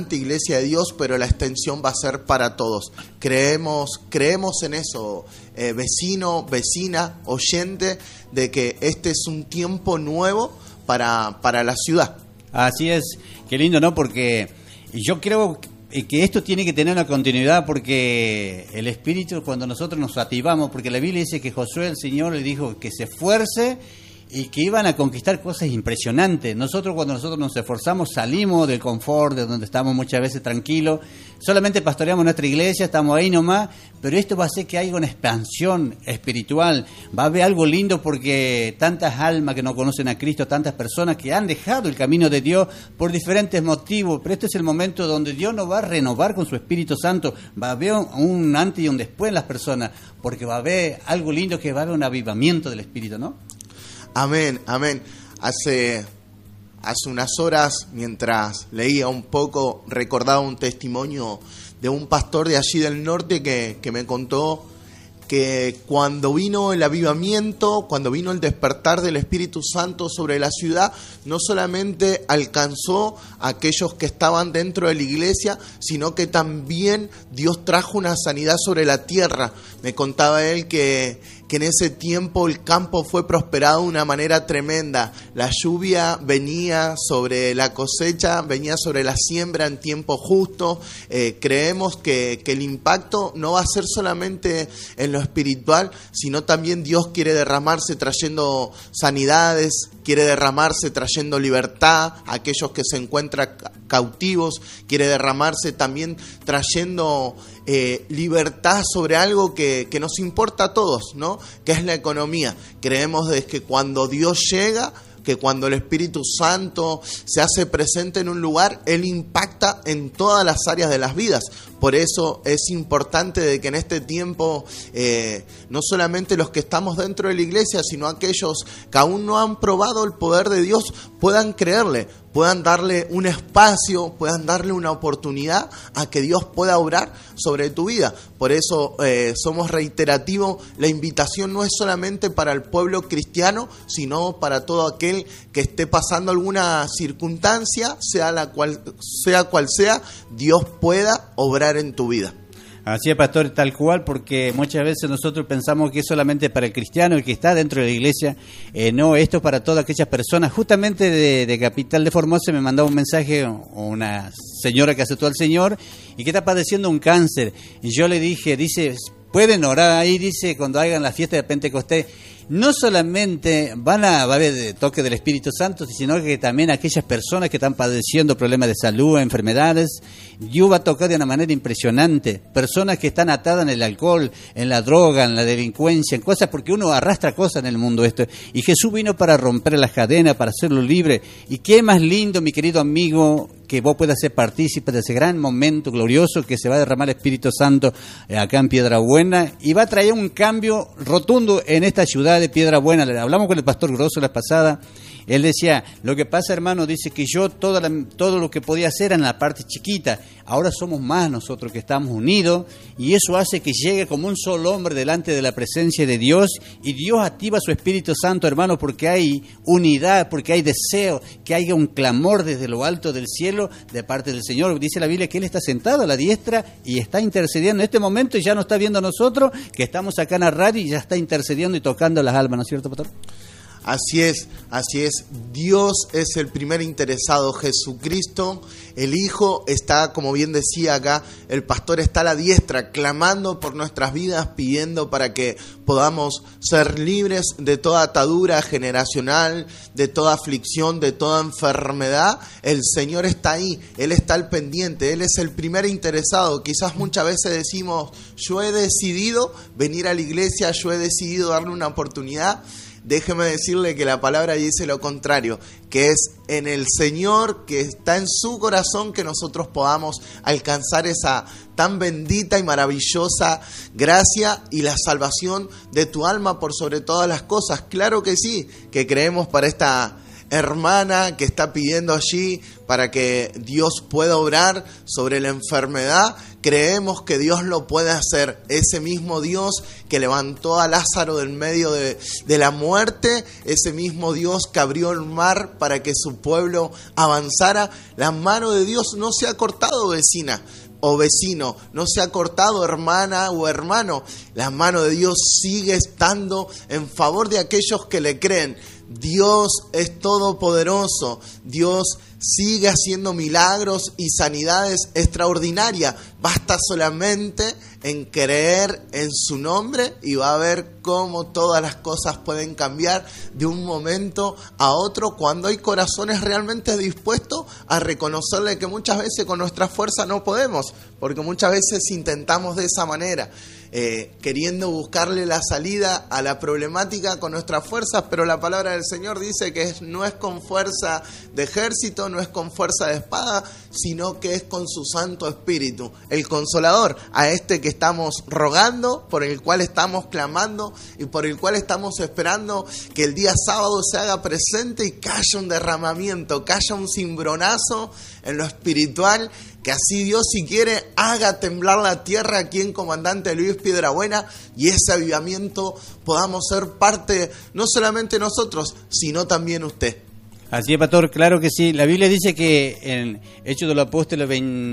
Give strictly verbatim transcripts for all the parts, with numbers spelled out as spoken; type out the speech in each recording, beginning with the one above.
importante iglesia de Dios, pero la extensión va a ser para todos. Creemos, creemos en eso, eh, vecino, vecina, oyente, de que este es un tiempo nuevo para, para la ciudad. Así es, qué lindo, ¿no? Porque yo creo que esto tiene que tener una continuidad, porque el Espíritu, cuando nosotros nos activamos, porque la Biblia dice que Josué, el Señor, le dijo que se esfuerce y que iban a conquistar cosas impresionantes. Nosotros, cuando nosotros nos esforzamos, salimos del confort, de donde estamos muchas veces tranquilos, solamente pastoreamos nuestra iglesia, estamos ahí nomás, pero esto va a hacer que haya una expansión espiritual, va a haber algo lindo, porque tantas almas que no conocen a Cristo, tantas personas que han dejado el camino de Dios por diferentes motivos, pero este es el momento donde Dios nos va a renovar con su Espíritu Santo, va a haber un antes y un después en las personas, porque va a haber algo lindo, que va a haber un avivamiento del Espíritu, ¿no? Amén, amén. Hace, hace unas horas, mientras leía un poco, recordaba un testimonio de un pastor de allí del norte que, que me contó que cuando vino el avivamiento, cuando vino el despertar del Espíritu Santo sobre la ciudad, no solamente alcanzó a aquellos que estaban dentro de la iglesia, sino que también Dios trajo una sanidad sobre la tierra. Me contaba él que, que en ese tiempo el campo fue prosperado de una manera tremenda. La lluvia venía sobre la cosecha, venía sobre la siembra en tiempo justo. Eh, creemos que, que el impacto no va a ser solamente en lo espiritual, sino también Dios quiere derramarse trayendo sanidades, quiere derramarse trayendo libertad a aquellos que se encuentran cautivos, quiere derramarse también trayendo eh, libertad sobre algo que, que nos importa a todos, ¿no? Que es la economía. Creemos de que cuando Dios llega, que cuando el Espíritu Santo se hace presente en un lugar, Él impacta en todas las áreas de las vidas. Por eso es importante de que en este tiempo eh, no solamente los que estamos dentro de la iglesia, sino aquellos que aún no han probado el poder de Dios puedan creerle, puedan darle un espacio, puedan darle una oportunidad a que Dios pueda obrar sobre tu vida. Por eso eh, somos reiterativos, la invitación no es solamente para el pueblo cristiano, sino para todo aquel que esté pasando alguna circunstancia, sea la cual sea, cual sea, Dios pueda obrar en tu vida. Así es, pastor, tal cual, porque muchas veces nosotros pensamos que es solamente para el cristiano, el que está dentro de la iglesia. Eh, no, esto es para todas aquellas personas. Justamente de, de Capital de Formosa me mandaba un mensaje una señora que aceptó al Señor y que está padeciendo un cáncer. Y yo le dije, dice, pueden orar ahí, dice, cuando hagan la fiesta de Pentecostés. No solamente van a, va a haber toque del Espíritu Santo, sino que también aquellas personas que están padeciendo problemas de salud, enfermedades, Dios va a tocar de una manera impresionante. Personas que están atadas en el alcohol, en la droga, en la delincuencia, en cosas, porque uno arrastra cosas en el mundo esto. Y Jesús vino para romper las cadenas, para hacerlo libre. Y qué más lindo, mi querido amigo, que vos puedas ser partícipe de ese gran momento glorioso que se va a derramar el Espíritu Santo acá en Piedra Buena, y va a traer un cambio rotundo en esta ciudad de Piedra Buena. Hablamos con el pastor Grosso la pasada. Él decía, lo que pasa, hermano, dice que yo toda la, todo lo que podía hacer era en la parte chiquita. Ahora somos más nosotros que estamos unidos, y eso hace que llegue como un solo hombre delante de la presencia de Dios, y Dios activa su Espíritu Santo, hermano, porque hay unidad, porque hay deseo, que haya un clamor desde lo alto del cielo de parte del Señor. Dice la Biblia que Él está sentado a la diestra y está intercediendo en este momento, y ya nos está viendo a nosotros, que estamos acá en la radio, y ya está intercediendo y tocando las almas, ¿no es cierto, pastor? Así es, así es. Dios es el primer interesado, Jesucristo, el Hijo, está, como bien decía acá, el pastor está a la diestra, clamando por nuestras vidas, pidiendo para que podamos ser libres de toda atadura generacional, de toda aflicción, de toda enfermedad. El Señor está ahí, Él está al pendiente, Él es el primer interesado. Quizás muchas veces decimos, yo he decidido venir a la iglesia, yo he decidido darle una oportunidad. Déjeme decirle que la palabra dice lo contrario, que es en el Señor, que está en su corazón, que nosotros podamos alcanzar esa tan bendita y maravillosa gracia y la salvación de tu alma por sobre todas las cosas. Claro que sí, que creemos para esta, hermana que está pidiendo allí para que Dios pueda obrar sobre la enfermedad, creemos que Dios lo puede hacer. Ese mismo Dios que levantó a Lázaro del medio de, de la muerte, ese mismo Dios que abrió el mar para que su pueblo avanzara, la mano de Dios no se ha cortado, vecina o vecino, no se ha cortado, hermana o hermano. La mano de Dios sigue estando en favor de aquellos que le creen. Dios es todopoderoso, Dios sigue haciendo milagros y sanidades extraordinarias. Basta solamente en creer en su nombre y va a ver cómo todas las cosas pueden cambiar de un momento a otro cuando hay corazones realmente dispuestos a reconocerle que muchas veces con nuestra fuerza no podemos, porque muchas veces intentamos de esa manera, eh, queriendo buscarle la salida a la problemática con nuestras fuerzas, pero la palabra del Señor dice que es, no es con fuerza de ejército, no es con fuerza de espada, sino que es con su Santo Espíritu, el Consolador, a este que estamos rogando, por el cual estamos clamando y por el cual estamos esperando que el día sábado se haga presente y que haya un derramamiento, que haya un cimbronazo en lo espiritual, que así Dios, si quiere, haga temblar la tierra aquí en Comandante Luis Piedrabuena, y ese avivamiento podamos ser parte, no solamente nosotros, sino también usted. Así es, pastor, claro que sí. La Biblia dice que en Hechos de los Apóstoles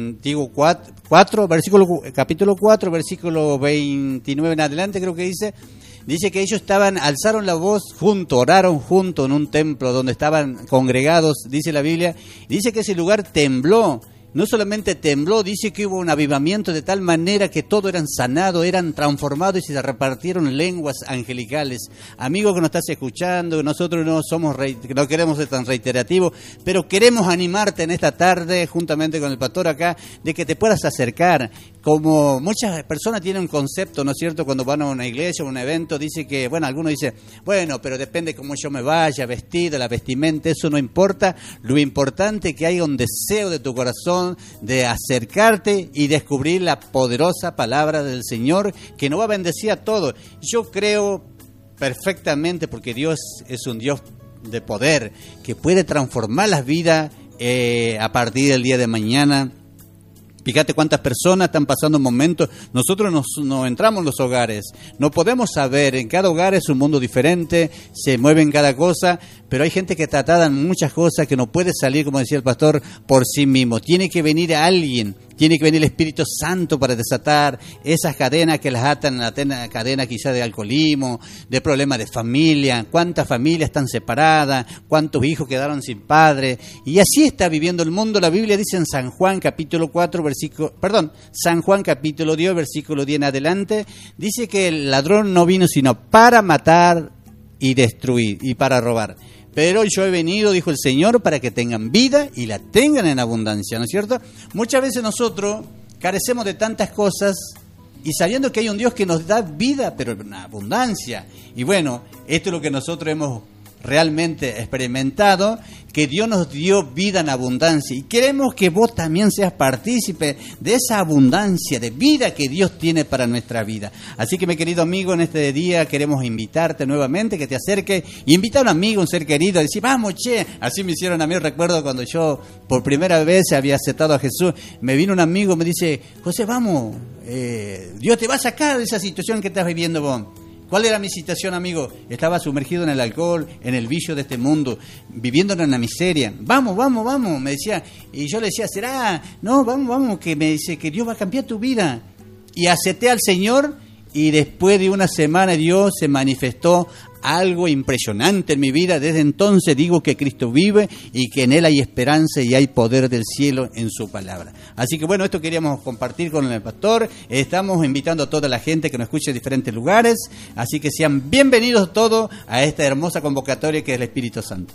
veinticuatro, versículo, capítulo cuatro, versículo veintinueve en adelante, creo que dice, dice que ellos estaban, alzaron la voz juntos, oraron juntos en un templo donde estaban congregados, dice la Biblia, dice que ese lugar tembló. No solamente tembló, dice que hubo un avivamiento de tal manera que todos eran sanados, eran transformados y se repartieron lenguas angelicales. Amigo que nos estás escuchando, nosotros no somos no queremos ser tan reiterativos, pero queremos animarte en esta tarde, juntamente con el pastor acá, de que te puedas acercar. Como muchas personas tienen un concepto, ¿no es cierto? Cuando van a una iglesia o un evento, dice que, bueno, algunos dicen, bueno, pero depende cómo yo me vaya, vestida, la vestimenta, eso no importa. Lo importante es que haya un deseo de tu corazón de acercarte y descubrir la poderosa palabra del Señor que nos va a bendecir a todos. Yo creo perfectamente, porque Dios es un Dios de poder que puede transformar las vidas eh, a partir del día de mañana. Fíjate cuántas personas están pasando momentos. Nosotros nos, nos entramos en los hogares, no podemos saber, en cada hogar es un mundo diferente, se mueve en cada cosa, pero hay gente que está atada en muchas cosas que no puede salir, como decía el pastor, por sí mismo. Tiene que venir alguien, tiene que venir el Espíritu Santo para desatar esas cadenas que las atan, a la cadena quizá de alcoholismo, de problemas de familia, cuántas familias están separadas, cuántos hijos quedaron sin padre, y así está viviendo el mundo. La Biblia dice en San Juan capítulo cuatro, versículo, perdón, San Juan capítulo diez, versículo diez en adelante, dice que el ladrón no vino sino para matar y destruir y para robar. Pero yo he venido, dijo el Señor, para que tengan vida y la tengan en abundancia, ¿no es cierto? Muchas veces nosotros carecemos de tantas cosas y sabiendo que hay un Dios que nos da vida, pero en abundancia. Y bueno, esto es lo que nosotros hemos realmente experimentado, que Dios nos dio vida en abundancia y queremos que vos también seas partícipe de esa abundancia de vida que Dios tiene para nuestra vida. Así que, mi querido amigo, en este día queremos invitarte nuevamente, que te acerques y invitar a un amigo, un ser querido, a decir, vamos, che, así me hicieron a mí. Recuerdo cuando yo por primera vez había aceptado a Jesús, me vino un amigo, me dice, José, vamos, eh, Dios te va a sacar de esa situación que estás viviendo vos. ¿Cuál era mi situación, amigo? Estaba sumergido en el alcohol, en el vicio de este mundo, viviendo en la miseria. Vamos, vamos, vamos, me decía. Y yo le decía, ¿será? No, vamos, vamos, que me dice que Dios va a cambiar tu vida. Y acepté al Señor y después de una semana Dios se manifestó algo impresionante en mi vida. Desde entonces digo que Cristo vive y que en Él hay esperanza y hay poder del cielo en su palabra. Así que bueno, esto queríamos compartir con el pastor. Estamos invitando a toda la gente que nos escuche en diferentes lugares. Así que sean bienvenidos todos a esta hermosa convocatoria que es el Espíritu Santo.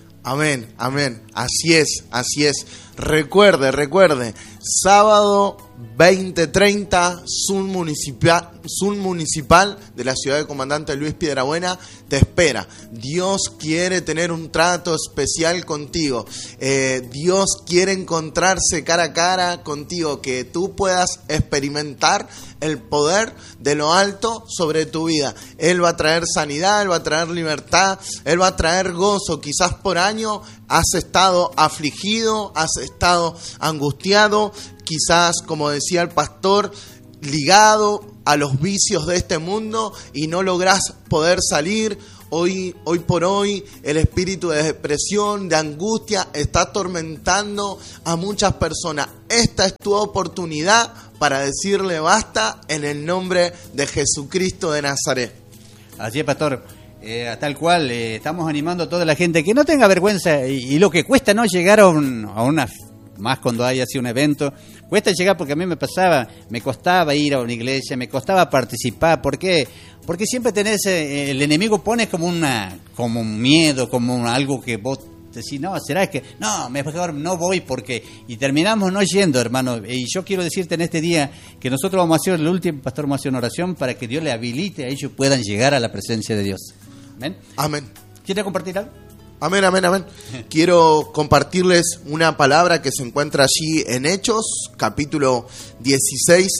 Amén, amén. Así es, así es. Recuerde, recuerde, sábado veinte treinta, Zoom municipal, Zoom municipal de la ciudad de Comandante Luis Piedrabuena te espera. Dios quiere tener un trato especial contigo. Eh, Dios quiere encontrarse cara a cara contigo, que tú puedas experimentar el poder de lo alto sobre tu vida. Él va a traer sanidad, Él va a traer libertad, Él va a traer gozo. Quizás por año has estado afligido, has estado angustiado, quizás, como decía el pastor, ligado a los vicios de este mundo y no lográs poder salir. Hoy, hoy por hoy el espíritu de depresión, de angustia está atormentando a muchas personas. Esta es tu oportunidad para decirle basta en el nombre de Jesucristo de Nazaret. Así es, pastor. Eh, tal cual, eh, estamos animando a toda la gente que no tenga vergüenza y, y lo que cuesta no llegar a, un, a una, más cuando hay así un evento, cuesta llegar porque a mí me pasaba, me costaba ir a una iglesia, me costaba participar. ¿Por qué? Porque siempre tenés, eh, el enemigo pone como una, como un miedo, como un, algo que vos decís, no, será que, no, mejor no voy porque, y terminamos no yendo, hermano. Y yo quiero decirte en este día que nosotros vamos a hacer, el último pastor vamos a hacer una oración para que Dios le habilite a ellos puedan llegar a la presencia de Dios. Amén. Amén. ¿Quiere compartir algo? Amén, amén, amén. Quiero compartirles una palabra que se encuentra allí en Hechos, capítulo dieciséis,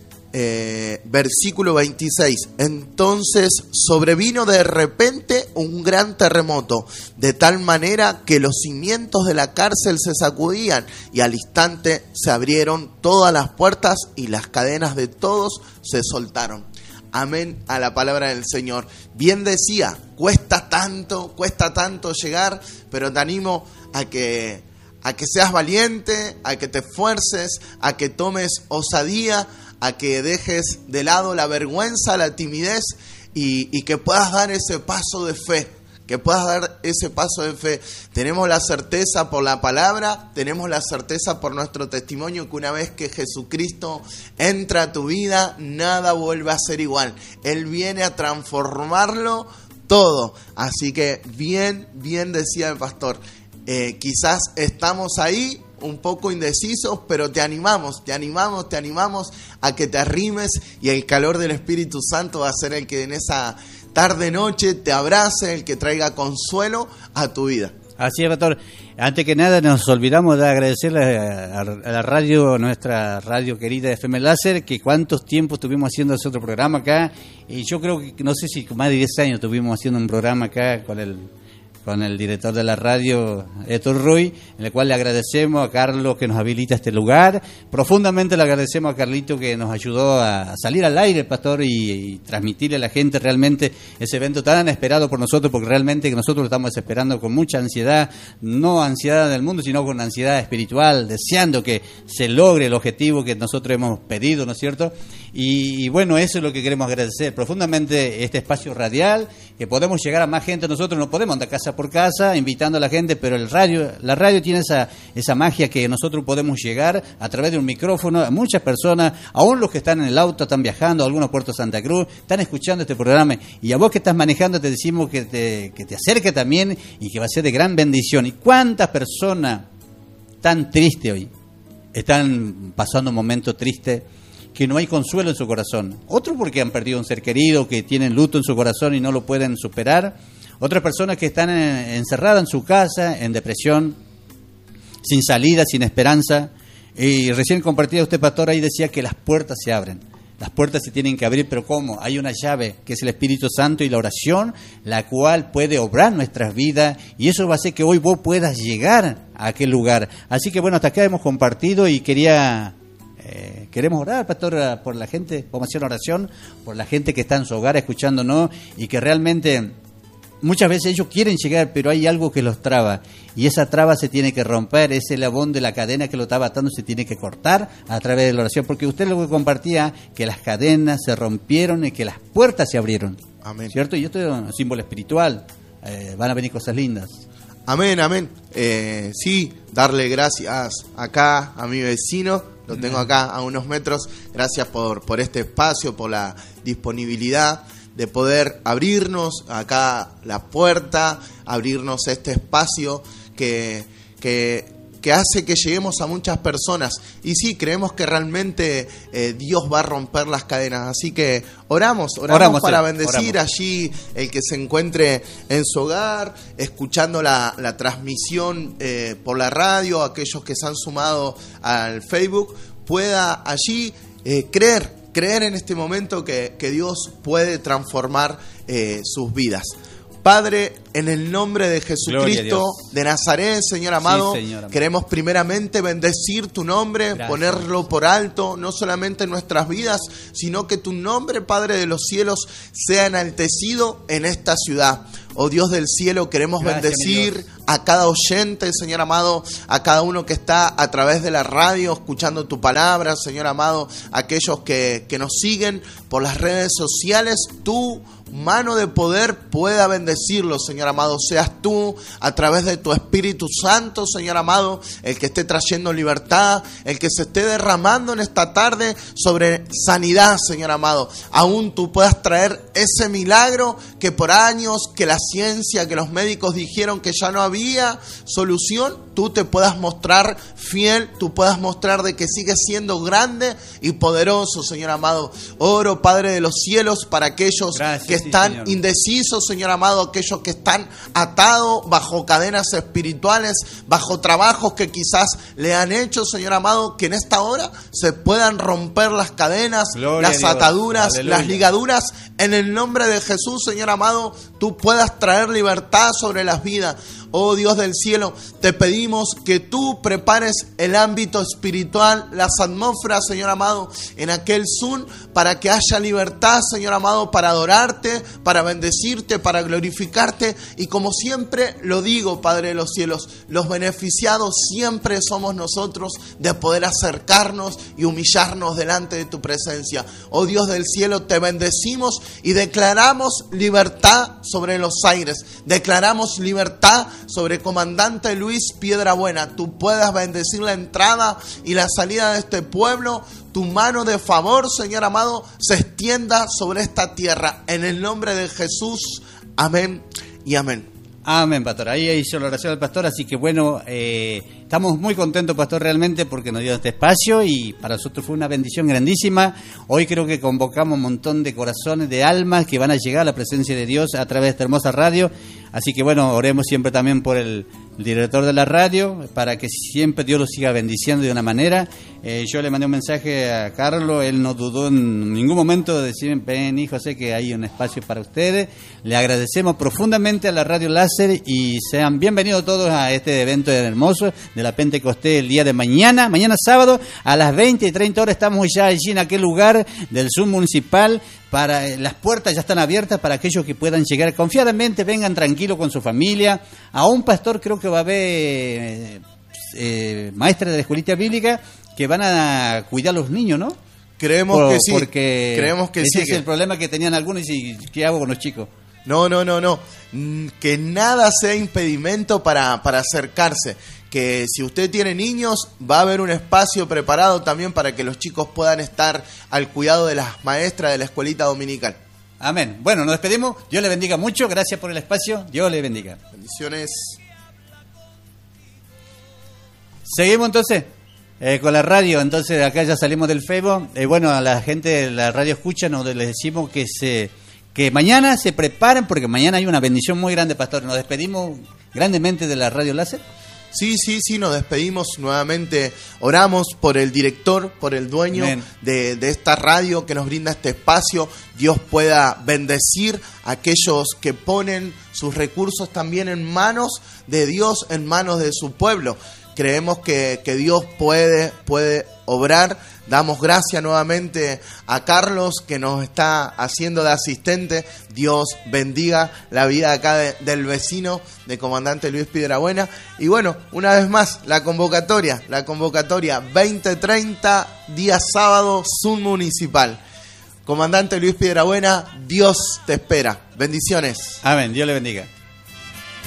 eh, versículo veintiséis. Entonces sobrevino de repente un gran terremoto, de tal manera que los cimientos de la cárcel se sacudían y al instante se abrieron todas las puertas y las cadenas de todos se soltaron. Amén a la palabra del Señor. Bien decía, cuesta tanto, cuesta tanto llegar, pero te animo a que, a que seas valiente, a que te esfuerces, a que tomes osadía, a que dejes de lado la vergüenza, la timidez y, y que puedas dar ese paso de fe. Que puedas dar ese paso de fe. Tenemos la certeza por la palabra, tenemos la certeza por nuestro testimonio que una vez que Jesucristo entra a tu vida, nada vuelve a ser igual. Él viene a transformarlo todo. Así que bien, bien decía el pastor, eh, quizás estamos ahí un poco indecisos, pero te animamos, te animamos, te animamos a que te arrimes y el calor del Espíritu Santo va a ser el que en esa tarde noche te abrace, el que traiga consuelo a tu vida. Así es, pastor. Antes que nada nos olvidamos de agradecerle a, a la radio, nuestra radio querida de F M Láser, que cuántos tiempos estuvimos haciendo ese otro programa acá, y yo creo que, no sé si más de diez años estuvimos haciendo un programa acá con el con el director de la radio, Héctor Ruy, en el cual le agradecemos a Carlos que nos habilita este lugar. Profundamente le agradecemos a Carlito que nos ayudó a salir al aire, pastor, y, y transmitirle a la gente realmente ese evento tan esperado por nosotros, porque realmente nosotros lo estamos esperando con mucha ansiedad, no ansiedad del mundo, sino con ansiedad espiritual, deseando que se logre el objetivo que nosotros hemos pedido, ¿no es cierto? Y, y bueno, eso es lo que queremos agradecer profundamente, este espacio radial, que podemos llegar a más gente. Nosotros no podemos andar casa por casa invitando a la gente, pero el radio, la radio tiene esa, esa magia que nosotros podemos llegar a través de un micrófono a muchas personas, aún los que están en el auto, están viajando a algunos puertos de Santa Cruz, están escuchando este programa, y a vos que estás manejando te decimos que te, que te acerque también y que va a ser de gran bendición. ¿Y cuántas personas tan tristes hoy están pasando un momento triste, que no hay consuelo en su corazón? Otros porque han perdido un ser querido, que tienen luto en su corazón y no lo pueden superar. Otras personas que están en, encerradas en su casa, en depresión, sin salida, sin esperanza. Y recién compartía usted, pastor, ahí decía que las puertas se abren. Las puertas se tienen que abrir, pero ¿cómo? Hay una llave, que es el Espíritu Santo y la oración, la cual puede obrar nuestras vidas, y eso va a hacer que hoy vos puedas llegar a aquel lugar. Así que bueno, hasta acá hemos compartido y quería... Eh, queremos orar, pastor, por la gente, vamos a hacer una oración por la gente que está en su hogar escuchándonos y que realmente muchas veces ellos quieren llegar, pero hay algo que los traba y esa traba se tiene que romper, ese eslabón de la cadena que lo está atando se tiene que cortar a través de la oración, porque usted lo que compartía, que las cadenas se rompieron y que las puertas se abrieron. Amén. ¿Cierto? Y esto es un símbolo espiritual, eh, van a venir cosas lindas. Amén, amén. Eh, sí, darle gracias acá a mi vecino. Lo tengo acá a unos metros. Gracias por, por este espacio, por la disponibilidad de poder abrirnos acá la puerta, abrirnos este espacio que, que que hace que lleguemos a muchas personas. Y sí, creemos que realmente eh, Dios va a romper las cadenas. Así que oramos, oramos, oramos para sí, bendecir oramos. Allí el que se encuentre en su hogar, escuchando la, la transmisión eh, por la radio, aquellos que se han sumado al Facebook, pueda allí eh, creer, creer en este momento que, que Dios puede transformar eh, sus vidas. Padre, en el nombre de Jesucristo de Nazaret, Señor amado, sí, Señor, queremos primeramente bendecir tu nombre, gracias, ponerlo por alto, no solamente en nuestras vidas, sino que tu nombre, Padre de los cielos, sea enaltecido en esta ciudad. Oh Dios del cielo, queremos gracias, bendecir a cada oyente, Señor amado, a cada uno que está a través de la radio escuchando tu palabra, Señor amado, aquellos que, que nos siguen por las redes sociales, tu mano de poder pueda bendecirlos, Señor amado. Seas tú, a través de tu Espíritu Santo, Señor amado, el que esté trayendo libertad, el que se esté derramando en esta tarde sobre sanidad, Señor amado. Aún tú puedas traer ese milagro que por años, que la ciencia, que los médicos dijeron que ya no había solución, tú te puedas mostrar fiel, tú puedas mostrar de que sigues siendo grande y poderoso, Señor amado. Oro, Padre de los cielos, para aquellos Gracias, que están sí, indecisos, Señor amado, aquellos que están atados bajo cadenas espirituales, bajo trabajos que quizás le han hecho, Señor amado, que en esta hora se puedan romper las cadenas, Gloria las ataduras, Aleluya. Las ligaduras, en el nombre de Jesús, Señor amado, tú puedas traer libertad sobre las vidas. Oh Dios del cielo, te pedimos que tú prepares el ámbito espiritual, las atmósferas, Señor amado, en aquel Zoom, para que haya libertad, Señor amado, para adorarte, para bendecirte, para glorificarte. Y como siempre lo digo, Padre de los cielos, los beneficiados siempre somos nosotros de poder acercarnos y humillarnos delante de tu presencia. Oh Dios del cielo, te bendecimos y declaramos libertad sobre los aires. Declaramos libertad sobre comandante Luis Piedrabuena. Tú puedas bendecir la entrada y la salida de este pueblo. Tu mano de favor, Señor amado, se extienda sobre esta tierra. En el nombre de Jesús. Amén y amén. Amén, pastor. Ahí hizo la oración del pastor, así que bueno, eh, estamos muy contentos, pastor, realmente, porque nos dio este espacio y para nosotros fue una bendición grandísima. Hoy creo que convocamos un montón de corazones, de almas que van a llegar a la presencia de Dios a través de esta hermosa radio. Así que bueno, oremos siempre también por el director de la radio, para que siempre Dios lo siga bendiciendo de una manera. Eh, yo le mandé un mensaje a Carlos, él no dudó en ningún momento de decir, ven hijo, sé que hay un espacio para ustedes. Le agradecemos profundamente a la Radio Láser y sean bienvenidos todos a este evento hermoso de la Pentecostés el día de mañana, mañana sábado a las veinte y treinta horas estamos ya allí en aquel lugar del Zoom municipal. Para, las puertas ya están abiertas para aquellos que puedan llegar confiadamente, vengan tranquilos con su familia. A un pastor creo que va a haber eh, eh, maestras de la escuelita bíblica que van a cuidar a los niños, ¿no? Creemos Por, que sí. Porque Creemos que ese sí, es que... el problema que tenían algunos y ¿qué hago con los chicos? No, no, no, no. Que nada sea impedimento para, para acercarse. Que si usted tiene niños, va a haber un espacio preparado también para que los chicos puedan estar al cuidado de las maestras de la escuelita dominical. Amén. Bueno, nos despedimos. Dios le bendiga mucho. Gracias por el espacio. Dios le bendiga. Bendiciones. Seguimos entonces eh, con la radio. Entonces acá ya salimos del Facebook. Eh, bueno, a la gente de la radio escucha nos les decimos que se que mañana se preparen porque mañana hay una bendición muy grande, pastor. Nos despedimos grandemente de la Radio Láser. Sí, sí, sí, nos despedimos nuevamente, oramos por el director, por el dueño de, de esta radio que nos brinda este espacio. Dios pueda bendecir a aquellos que ponen sus recursos también en manos de Dios, en manos de su pueblo. Creemos que, que Dios puede, puede obrar. Damos gracias nuevamente a Carlos que nos está haciendo de asistente. Dios bendiga la vida acá de, del vecino de comandante Luis Piedrabuena. Y bueno, una vez más, la convocatoria, la convocatoria veinte treinta, día sábado, Zoom municipal. Comandante Luis Piedrabuena, Dios te espera. Bendiciones. Amén, Dios le bendiga.